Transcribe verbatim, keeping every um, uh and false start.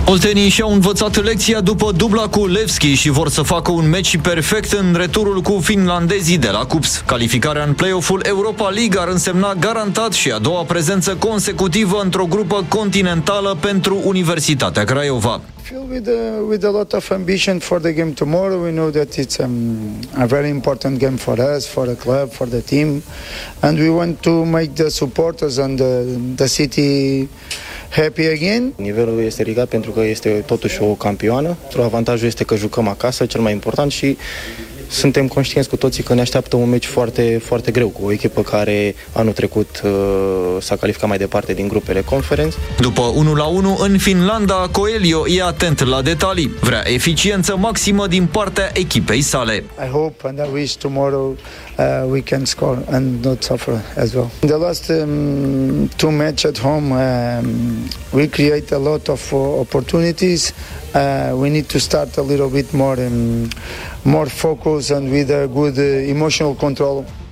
Oltenii și-au învățat lecția după dubla cu Levski și vor să facă un meci perfect în returul cu finlandezii de la Cups. Calificarea în play-off-ul Europa League ar însemna garantat și a doua prezență consecutivă într-o grupă continentală pentru Universitatea Craiova. With a, with a lot of ambition for the game tomorrow. We know that it's um, a very important game for us, for the club, for the team, and we want to make the supporters and the, the city happy again. Nivelul este ridicat pentru că este totuși o campioană. Avantajul este că jucăm acasă, cel mai important, și suntem conștienți cu toții că ne așteaptă un meci foarte, foarte greu cu o echipă care anul trecut uh, s-a calificat mai departe din grupele Conference. După unu la unu în Finlanda, Coelho e atent la detalii. Vrea eficiență maximă din partea echipei sale. I hope and I wish tomorrow uh, we can score and not suffer as well. In the last um, two matches at home, um, we create a lot of uh, opportunities. Uh, we need to start a little bit more um, more focus and with a good uh, emotional control.